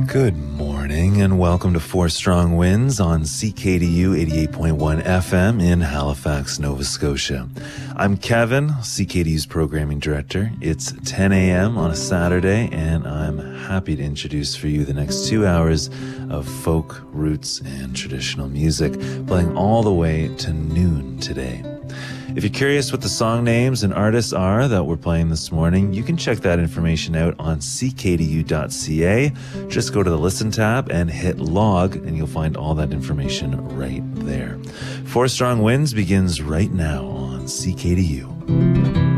Good morning and welcome to Four Strong Winds on CKDU 88.1 FM in Halifax, Nova Scotia. I'm Kevin, CKDU's programming director. It's 10 a.m. on a Saturday and I'm happy to introduce for you the next 2 hours of folk, roots, and traditional music, playing all the way to noon today. If you're curious what the song names and artists are that we're playing this morning, you can check that information out on ckdu.ca. Just go to the Listen tab and hit log, and you'll find all that information right there. Four Strong Winds begins right now on CKDU.